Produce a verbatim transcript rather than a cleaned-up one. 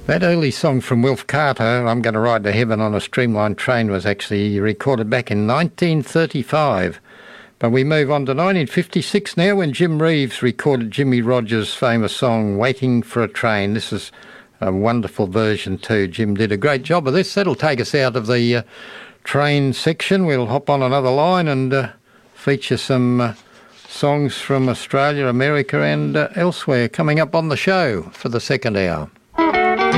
That early song from Wilf Carter, I'm Going to Ride to Heaven on a Streamlined Train, was actually recorded back in nineteen thirty-five. But we move on to nineteen fifty-six now, when Jim Reeves recorded Jimmy Rogers' famous song, Waiting for a Train. This is a wonderful version too. Jim did a great job of this. That'll take us out of the uh, train section. We'll hop on another line and uh, feature some uh, songs from Australia, America and uh, elsewhere coming up on the show for the second hour.